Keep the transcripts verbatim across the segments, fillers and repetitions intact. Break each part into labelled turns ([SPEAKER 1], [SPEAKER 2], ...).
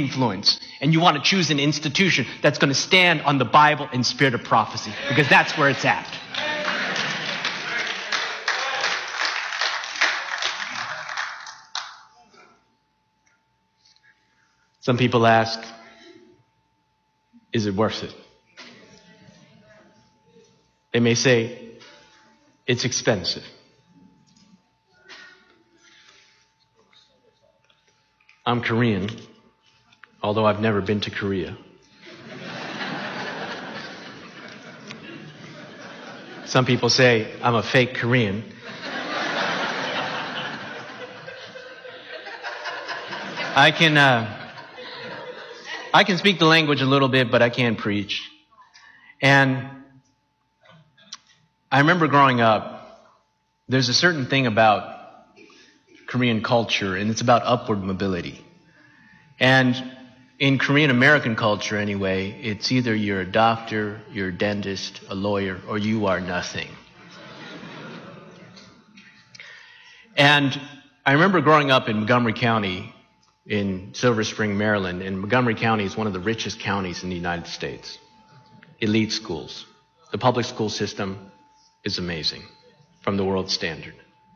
[SPEAKER 1] influence. And you want to choose an institution that's going to stand on the Bible and spirit of prophecy, because that's where it's at. Some people ask, is it worth it? They may say, it's expensive. I'm Korean, although I've never been to Korea. Some people say I'm a fake Korean. I can, uh, I can speak the language a little bit, but I can't preach. And I remember growing up, there's a certain thing about Korean culture, and it's about upward mobility. And in Korean American culture anyway, it's either you're a doctor, you're a dentist, a lawyer, or you are nothing. And I remember growing up in Montgomery County in Silver Spring, Maryland, and Montgomery County is one of the richest counties in the United States. Elite schools. The public school system is amazing from the world standard.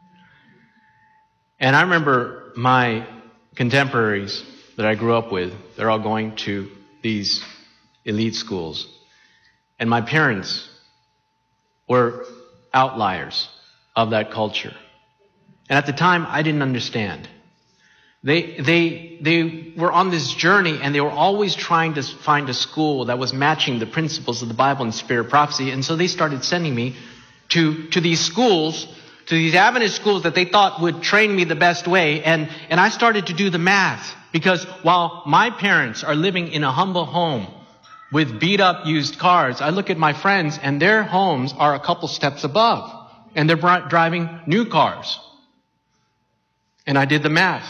[SPEAKER 1] And I remember my contemporaries that I grew up with, they're all going to these elite schools. And my parents were outliers of that culture. And at the time, I didn't understand. They, they, they were on this journey, and they were always trying to find a school that was matching the principles of the Bible and spirit of prophecy. And so they started sending me to, to these schools, to these Adventist schools that they thought would train me the best way. And, and I started to do the math, because while my parents are living in a humble home with beat up used cars, I look at my friends and their homes are a couple steps above, and they're driving new cars. And I did the math.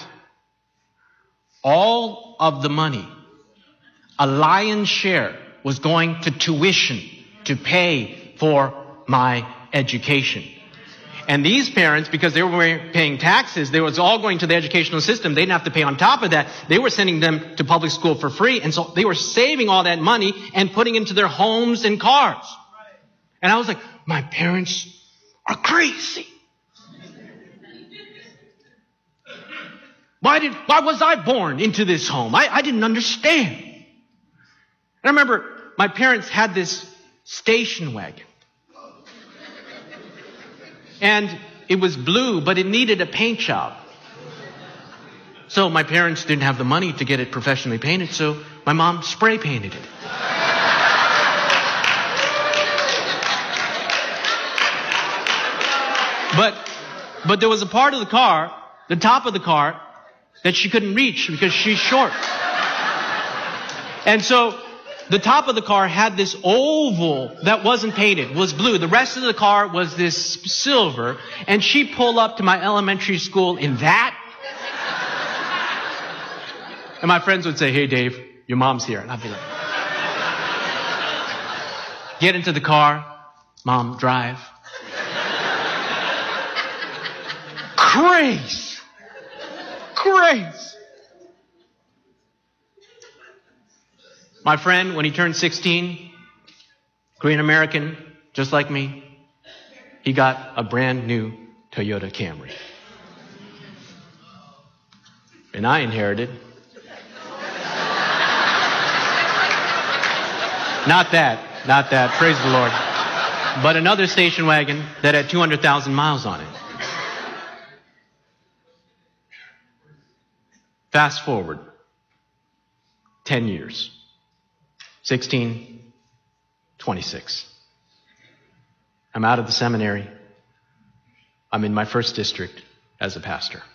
[SPEAKER 1] All of the money, a lion's share, was going to tuition to pay for my education. And these parents, because they were paying taxes, they was all going to the educational system. They didn't have to pay on top of that. They were sending them to public school for free. And so they were saving all that money and putting it into their homes and cars. And I was like, my parents are crazy. Why did, why was I born into this home? I, I didn't understand. And I remember my parents had this station wagon. And it was blue, but it needed a paint job. So my parents didn't have the money to get it professionally painted, so my mom spray painted it. But, but there was a part of the car, the top of the car, that she couldn't reach because she's short. And so the top of the car had this oval that wasn't painted, was blue. The rest of the car was this silver. And she pulled up to my elementary school in that. And my friends would say, hey, Dave, your mom's here. And I'd be like, get into the car. Mom, drive. Grace. Grace. My friend, when he turned sixteen, Korean American, just like me, he got a brand new Toyota Camry. And I inherited. Not that, not that, praise the Lord. But another station wagon that had two hundred thousand miles on it. Fast forward ten years. sixteen, twenty-six. I'm out of the seminary. I'm in my first district as a pastor.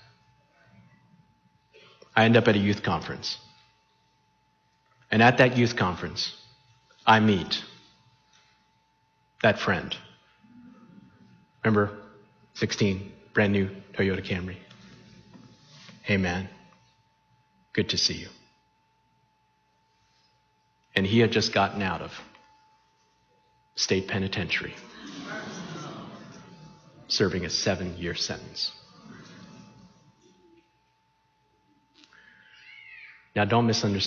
[SPEAKER 1] I end up at a youth conference. And at that youth conference, I meet that friend. Remember, sixteen, brand new Toyota Camry. Hey man, good to see you. And he had just gotten out of state penitentiary, serving a seven-year sentence. Now, don't misunderstand.